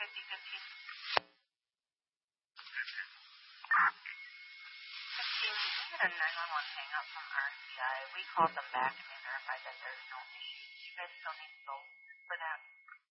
Christine, we had a 911 hang up from RCI. We called them back and they verified that there's no issues. You guys still need to go for that?